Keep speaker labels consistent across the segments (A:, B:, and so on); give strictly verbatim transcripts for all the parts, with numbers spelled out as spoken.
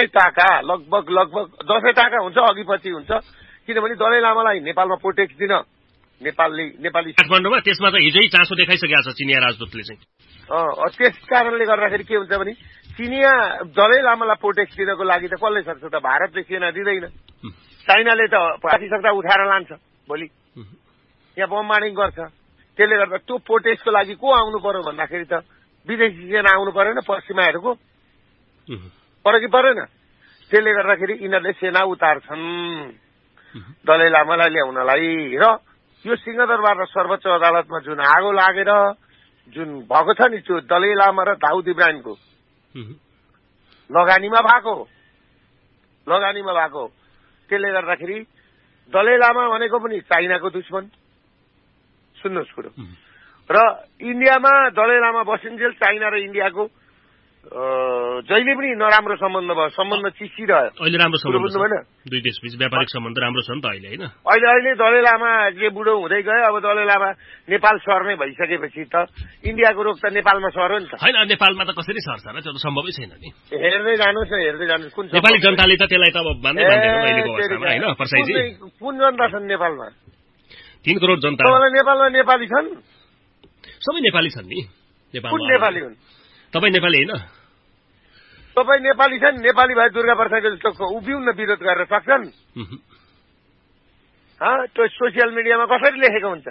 A: टाका लगभग लगभग दसैँ टाका हुन्छ अघि पछि हुन्छ किनभने दलाई लामालाई नेपालमा प्रोटेक्ट दिन नेपालले नेपाली
B: काठमाडौँमा त्यसमा त हिजै चासो देखाइसकेको छ चिनिया राजदूतले चाहिँ
A: त्यस कारणले गर्दाखेरि के हुन्छ भने चिनिया दलाई लामालाई प्रोटेक्ट दिनको लागि त कसले सक्छ त भारतले सेना दिँदैन चाइनाले त पासिसक्दा उठाएर लान्छ भोलि यहाँ बमबार्डिङ गर्छ त्यसले गर्दा त्यो प्रोटेक्टको लागि को आउनु पर्यो भन्दाखेरि त विदेशी सेना आउनु परेन पश्चिमाहरूको पर कि परेन त्यसले गर्दाखेरि यिनीहरूले सेना उतार्छन् दलाई लामालाई ल्याउनलाई र यो सिंहदरबार र सर्वोच्च अदालतमा जुन आगो लागेर जुन भएको छ नि त्यो दलाई लामा र दाउद इब्राहिमको लगानीमा भएको लगानीमा भएको त्यसले गर्दाखेरि दलाई लामा भनेको पनि चाइनाको दुश्मन सुन्नुहोस् कुरो र इन्डियामा दलाई लामा बसिन्जेल चाइना र इन्डियाको जहिले पनि नराम्रो सम्बन्ध भयो सम्बन्ध चिसिरह्यो
B: अहिले राम्रो सम्बन्ध छ दुई देशबीच व्यापारिक सम्बन्ध राम्रो छ नि त अहिले हैन
A: अहिले अहिले दलाई लामा जे बुढो हुँदै गयो अब दलाई लामा नेपाल सर्ने भइसकेपछि त इन्डियाको रोग त नेपालमा सर्यो नि त
B: हैन नेपालमा त कसरी सर्छ र त्यो त सम्भवै छैन नि
A: हेर्दै जानुस् न हेर्दै जानुस् कुन
B: नेपाली जनताले त त्यसलाई त अब मान्दै मान्दैन अहिलेको अवस्थामा हैन परसाईजी
A: कुन जनता छन् नेपालमा
B: तीन करोड जनता
A: तपाईलाई नेपालमा नेपाली छन्
B: सबै नेपाली छन् नि नेपालमा
A: कुन नेपाली हुन्
B: तपाई नेपाली हैन
A: तपाई नेपाली छन् नेपाली भए दुर्गा प्रसाद जस्तो उभिउन विरोध गरेर सक्छन् त्यो सोसियल मिडियामा कसरी लेखेको हुन्छ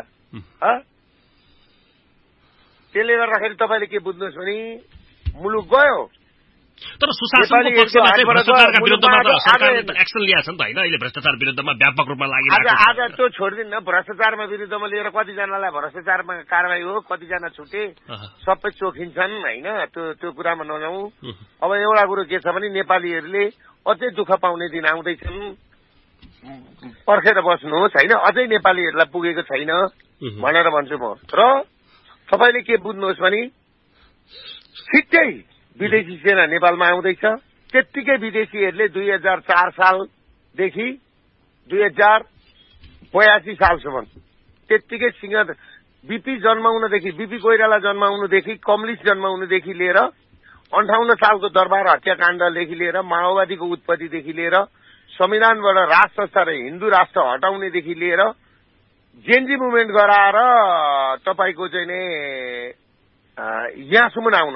A: त्यसले गर्दाखेरि तपाईँले के बुझ्नुहोस् भने मुलुक गयो
B: तर सुशासनको पक्षमा चाहिँ भ्रष्टाचारका विरुद्धमा त सरकारले एक्सन लिएको छ नि त हैन अहिले भ्रष्टाचार विरुद्धमा व्यापक रूपमा लागिरहेको छ
A: आज त्यो छोडिदिन्न भ्रष्टाचारमा विरुद्धमा लिएर कतिजनालाई भ्रष्टाचारमा कारवाही हो कतिजना छुटे सबै चोखिन्छन् हैन त्यो त्यो कुरामा नजाउँ अब एउटा कुरो के छ भने नेपालीहरूले अझै दुःख पाउने दिन आउँदैछन् पर्खेर बस्नुहोस् हैन अझै नेपालीहरूलाई पुगेको छैन भनेर भन्छु म र तपाईँले के बुझ्नुहोस् भने छिट्टै विदेशी सेना नेपालमा आउँदैछ त्यत्तिकै विदेशीहरूले दुई हजार चार सालदेखि दुई हजार बयासी सालसम्म त्यत्तिकै Singh BP जन्माउनदेखि BP Koirala जन्माउनुदेखि communist जन्माउनुदेखि लिएर अन्ठाउन्न सालको दरबार हत्याकाण्डदेखि लिएर माओवादीको उत्पत्तिदेखि लिएर संविधानबाट राज संस्था र हिन्दू राष्ट्र हटाउनेदेखि लिएर जेनजी मुभमेन्ट गराएर तपाईँको चाहिँ नै यहाँसम्म आउन